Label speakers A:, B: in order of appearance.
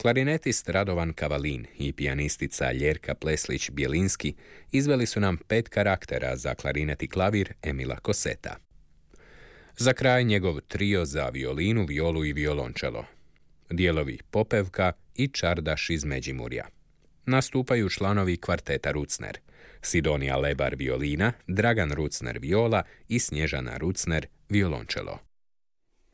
A: Klarinetist Radovan Kavalin i pijanistica Ljerka Pleslić-Bjelinski izveli su nam 5 karaktera za klarinet i klavir Emila Koseta. Za kraj njegov trio za violinu, violu i violončelo. Dijelovi Popevka i Čardaš iz Međimurja. Nastupaju članovi kvarteta Rucner: Sidonija Lebar violina, Dragan Rucner viola i Snježana Rucner violončelo.